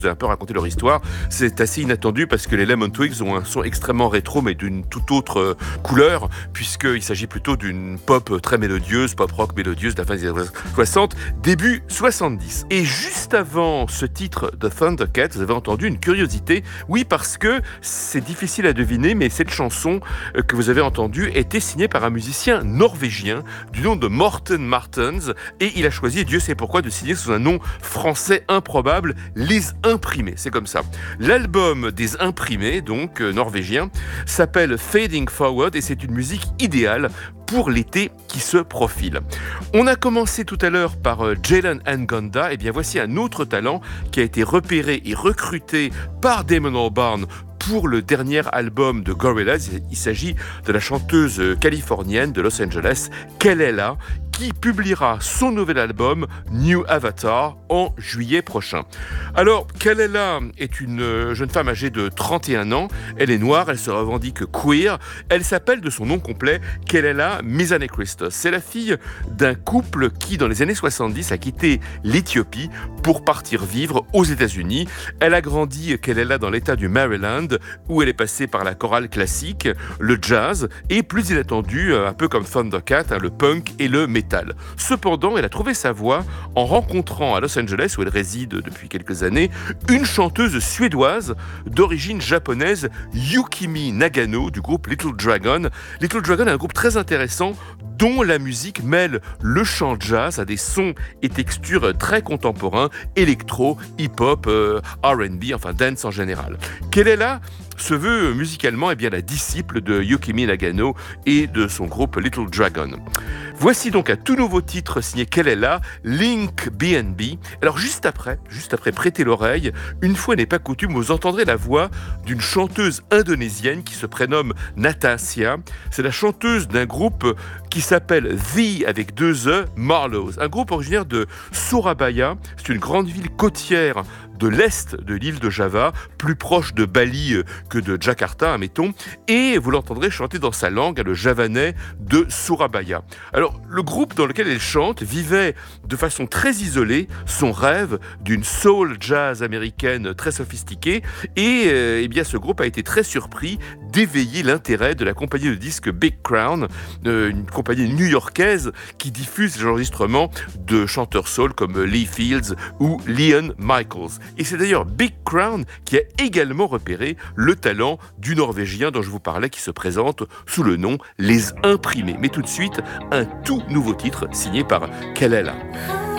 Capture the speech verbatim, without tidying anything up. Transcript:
Je vais un peu raconter leur histoire. C'est assez inattendu parce que les Lemon Twigs ont un son extrêmement rétro, mais d'une toute autre euh, couleur, puisqu'il s'agit plutôt d'une pop très mélodieuse, pop rock mélodieuse de la fin des années soixante, début soixante-dix. Et juste avant ce titre de Thundercat, vous avez entendu une curiosité. Oui, parce que c'est difficile à deviner, mais cette chanson euh, que vous avez entendue était signée par un musicien norvégien du nom de Morten Martens, et il a choisi, Dieu sait pourquoi, de signer sous un nom français improbable, Les Imprimés, c'est comme ça. L'album des Imprimés, donc euh, norvégien, s'appelle Fading Forward et c'est une musique idéale pour l'été qui se profile. On a commencé tout à l'heure par euh, Jalen Ngonda, et bien voici un autre talent qui a été repéré et recruté par Damon Albarn pour le dernier album de Gorillaz. Il s'agit de la chanteuse californienne de Los Angeles, Kelela, qui publiera son nouvel album New Avatar en juillet prochain. Alors, Kelela est une jeune femme âgée de trente et un ans. Elle est noire, elle se revendique queer. Elle s'appelle de son nom complet Kelela Mizane Christos. C'est la fille d'un couple qui, dans les années soixante-dix, a quitté l'Éthiopie pour partir vivre aux États-Unis. Elle a grandi, Kelela, dans l'État du Maryland, où elle est passée par la chorale classique, le jazz et, plus inattendu, un peu comme Thundercat, hein, le punk et le metal. Cependant, elle a trouvé sa voie en rencontrant à Los Angeles, où elle réside depuis quelques années, une chanteuse suédoise d'origine japonaise, Yukimi Nagano, du groupe Little Dragon. Little Dragon est un groupe très intéressant dont la musique mêle le chant jazz à des sons et textures très contemporains, électro, hip-hop, euh, R and B, enfin dance en général. Kelela se veut musicalement eh bien, la disciple de Yukimi Nagano et de son groupe Little Dragon. Voici donc un tout nouveau titre signé Kelela, Link B and B. Alors juste après, juste après, prêtez l'oreille, une fois n'est pas coutume, vous entendrez la voix d'une chanteuse indonésienne qui se prénomme Natasha. C'est la chanteuse d'un groupe qui s'appelle The, avec deux E, Marlows. Un groupe originaire de Surabaya, c'est une grande ville côtière de l'est de l'île de Java, plus proche de Bali que de Jakarta, admettons, et vous l'entendrez chanter dans sa langue, le javanais de Surabaya. Alors, le groupe dans lequel elle chante vivait de façon très isolée son rêve d'une soul jazz américaine très sophistiquée, et euh, eh bien, ce groupe a été très surpris d'éveiller l'intérêt de la compagnie de disques Big Crown, euh, une compagnie new-yorkaise qui diffuse les enregistrements de chanteurs soul comme Lee Fields ou Leon Michaels. Et c'est d'ailleurs Big Crown qui a également repéré le talent du Norvégien dont je vous parlais, qui se présente sous le nom Les Imprimés. Mais tout de suite, un tout nouveau titre signé par Kelela.